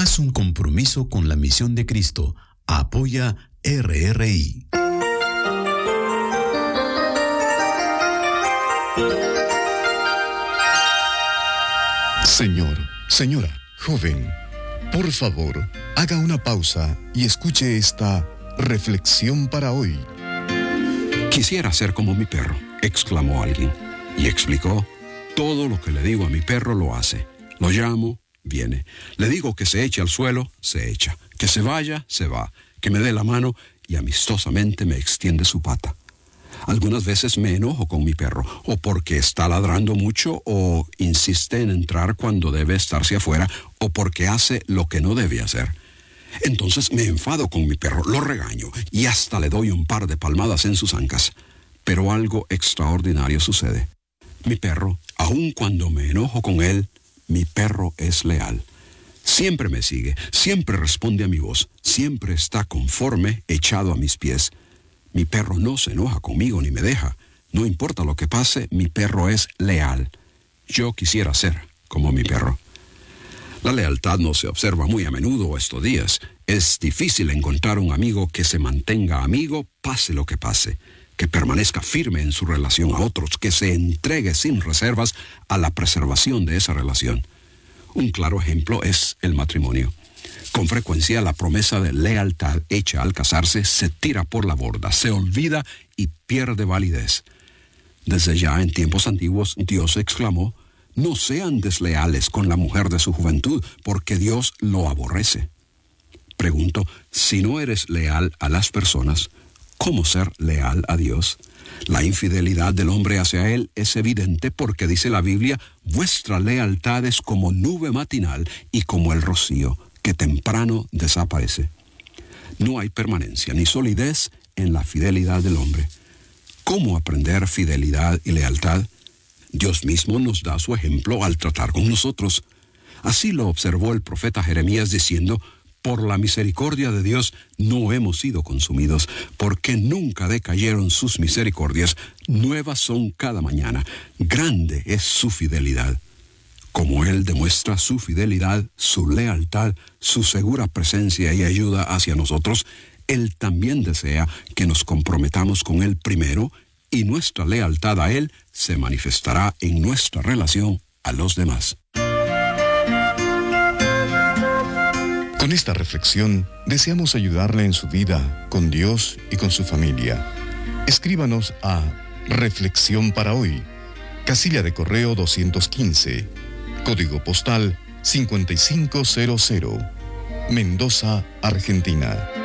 Haz un compromiso con la misión de Cristo. Apoya RRI. Señor, señora, joven, por favor, haga una pausa y escuche esta reflexión para hoy. Quisiera ser como mi perro, exclamó alguien, y explicó: todo lo que le digo a mi perro lo hace. Lo llamo, viene. Le digo que se eche al suelo, se echa. Que se vaya, se va. Que me dé la mano y amistosamente me extiende su pata. Algunas veces me enojo con mi perro, o porque está ladrando mucho, o insiste en entrar cuando debe estarse afuera, o porque hace lo que no debe hacer. Entonces me enfado con mi perro, lo regaño y hasta le doy un par de palmadas en sus ancas. Pero algo extraordinario sucede. Mi perro, aun cuando me enojo con él, mi perro es leal. Siempre me sigue, siempre responde a mi voz, siempre está conforme, echado a mis pies. Mi perro no se enoja conmigo ni me deja. No importa lo que pase, mi perro es leal. Yo quisiera ser como mi perro. La lealtad no se observa muy a menudo estos días. Es difícil encontrar un amigo que se mantenga amigo pase lo que pase, que permanezca firme en su relación a otros, que se entregue sin reservas a la preservación de esa relación. Un claro ejemplo es el matrimonio. Con frecuencia la promesa de lealtad hecha al casarse se tira por la borda, se olvida y pierde validez. Desde ya en tiempos antiguos Dios exclamó: no sean desleales con la mujer de su juventud, porque Dios lo aborrece. Pregunto, si no eres leal a las personas, ¿cómo ser leal a Dios? La infidelidad del hombre hacia Él es evidente porque dice la Biblia: vuestra lealtad es como nube matinal y como el rocío, que temprano desaparece. No hay permanencia ni solidez en la fidelidad del hombre. ¿Cómo aprender fidelidad y lealtad? Dios mismo nos da su ejemplo al tratar con nosotros. Así lo observó el profeta Jeremías diciendo: por la misericordia de Dios no hemos sido consumidos, porque nunca decayeron sus misericordias, nuevas son cada mañana, grande es su fidelidad. Como Él demuestra su fidelidad, su lealtad, su segura presencia y ayuda hacia nosotros, Él también desea que nos comprometamos con Él primero, y nuestra lealtad a Él se manifestará en nuestra relación a los demás. Con esta reflexión, deseamos ayudarle en su vida, con Dios y con su familia. Escríbanos a Reflexión para Hoy, casilla de correo 215, código postal 5500, Mendoza, Argentina.